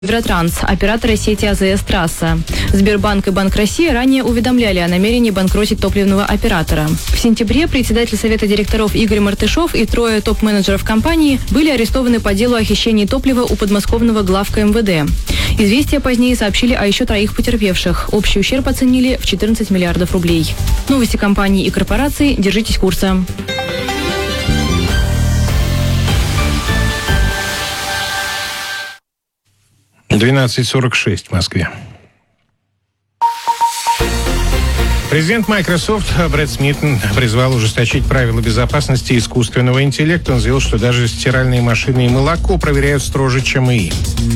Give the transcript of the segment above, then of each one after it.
Евротранс, оператора сети АЗС «Трасса». Сбербанк и Банк России ранее уведомляли о намерении банкротить топливного оператора. В сентябре председатель Совета директоров Игорь Мартышов и 3 топ-менеджеров компании были арестованы по делу о хищении топлива у подмосковного главка МВД. «Известия» позднее сообщили о еще 3 потерпевших. Общий ущерб оценили в 14 миллиардов рублей. Новости компаний и корпораций. Держитесь курса. «12:46 в Москве. Президент Microsoft Брэд Смитон призвал ужесточить правила безопасности искусственного интеллекта. Он заявил, что даже стиральные машины и молоко проверяют строже, чем ИИ.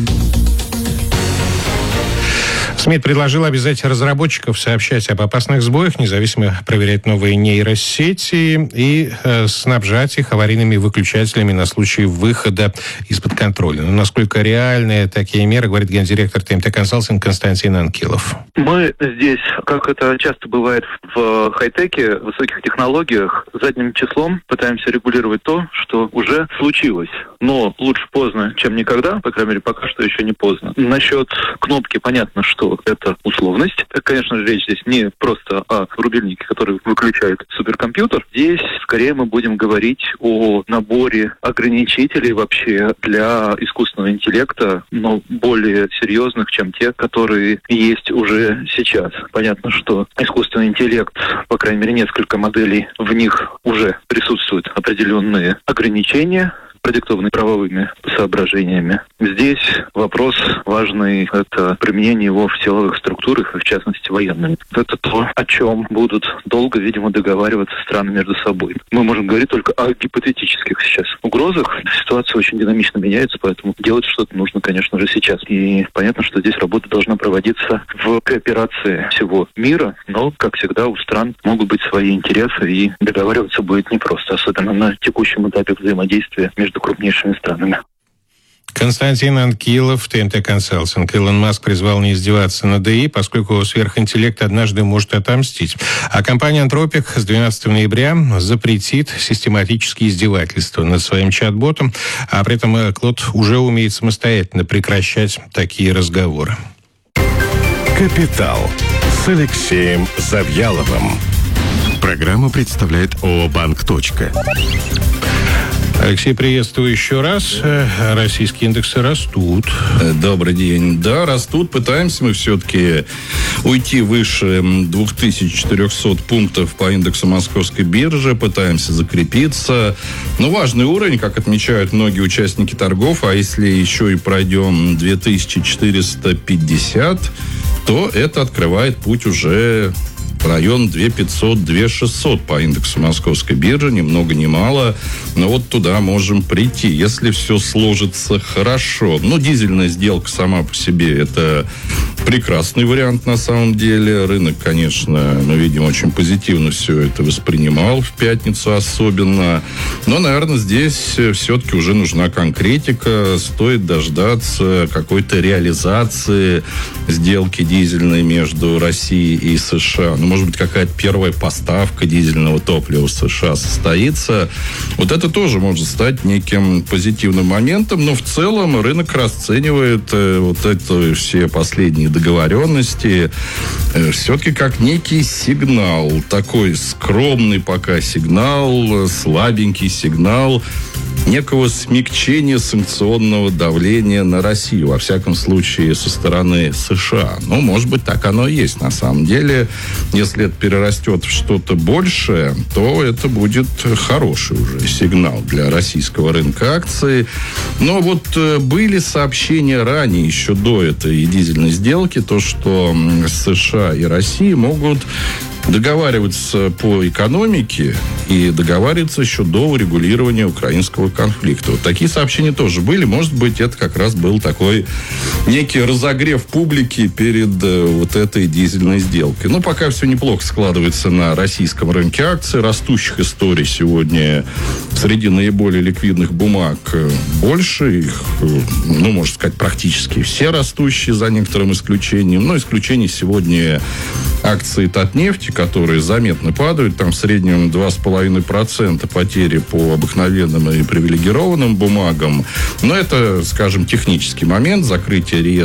Смит предложил обязать разработчиков сообщать об опасных сбоях, независимо проверять новые нейросети и снабжать их аварийными выключателями на случай выхода из-под контроля. Но насколько реальны такие меры, говорит гендиректор ТМТ Консалтинг Константин Анкилов. Мы здесь, как это часто бывает в хай-теке, в высоких технологиях, задним числом пытаемся регулировать то, что уже случилось. Но лучше поздно, чем никогда, по крайней мере, пока что еще не поздно. Насчет кнопки понятно, что это условность. Конечно же, речь здесь не просто о рубильнике, который выключает суперкомпьютер. Здесь скорее мы будем говорить о наборе ограничителей вообще для искусственного интеллекта, но более серьезных, чем те, которые есть уже сейчас. Понятно, что искусственный интеллект, по крайней мере, несколько моделей, в них уже присутствуют определенные ограничения, продиктованный правовыми соображениями. Здесь вопрос важный – это применение его в силовых структурах, и в частности военными. Это то, о чем будут долго, видимо, договариваться страны между собой. Мы можем говорить только о гипотетических сейчас угрозах. Ситуация очень динамично меняется, поэтому делать что-то нужно, конечно же, сейчас. И понятно, что здесь работа должна проводиться в кооперации всего мира, но, как всегда, у стран могут быть свои интересы, и договариваться будет непросто, особенно на текущем этапе взаимодействия между крупнейшими странами. Константин Анкилов, ТМТ Консалтинг. Илон Маск призвал не издеваться над ИИ, поскольку сверхинтеллект однажды может отомстить. А компания Anthropic с 12 ноября запретит систематические издевательства над своим чат-ботом, а при этом Клод уже умеет самостоятельно прекращать такие разговоры. «Капитал» с Алексеем Завьяловым. Программу представляет ООО «Банк. Алексей, приветствую еще раз. Российские индексы растут. Добрый день. Да, растут. Пытаемся мы все-таки уйти выше 2400 пунктов по индексу Московской биржи. Пытаемся закрепиться. Но важный уровень, как отмечают многие участники торгов, а если еще и пройдем 2450, то это открывает путь уже район 2500-2600 по индексу Московской биржи. Ни много ни мало. Но вот туда можем прийти, если все сложится хорошо. Ну, дизельная сделка сама по себе – это прекрасный вариант на самом деле. Рынок, конечно, мы видим, очень позитивно все это воспринимал в пятницу особенно. Но, наверное, здесь все-таки уже нужна конкретика. Стоит дождаться какой-то реализации сделки дизельной между Россией и США. Ну, может быть, какая-то первая поставка дизельного топлива в США состоится. Вот это тоже может стать неким позитивным моментом, но в целом рынок расценивает вот это все последние договоренности все-таки как некий сигнал, такой скромный пока сигнал, слабенький сигнал некого смягчения санкционного давления на Россию, во всяком случае, со стороны США. Ну, может быть, так оно и есть на самом деле. Если это перерастет в что-то большее, то это будет хороший уже сигнал для российского рынка акций. Но вот были сообщения ранее, еще до этой дизельной сделки, то, что США и Россия могут договариваться по экономике и договариваться еще до урегулирования украинского конфликта. Вот такие сообщения тоже были. Может быть, это как раз был такой некий разогрев публики перед вот этой дизельной сделкой. Но пока все неплохо складывается на российском рынке акций. Растущих историй сегодня среди наиболее ликвидных бумаг больше. Их, ну, можно сказать, практически все растущие, за некоторым исключением. Но исключений сегодня акции Татнефти, которые заметно падают, там в среднем 2,5% потери по обыкновенным и привилегированным бумагам. Но это, скажем, технический момент, закрытие реестра